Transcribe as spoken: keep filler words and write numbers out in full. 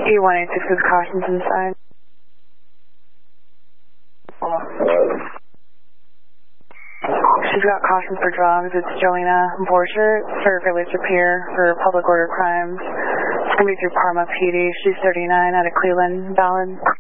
E one eight six with cautions inside. She's got cautions for drugs. It's Joanna Borchert for failure to appear for public order crimes. It's going to be through Parma P D. She's thirty-nine out of Cleveland. Valid.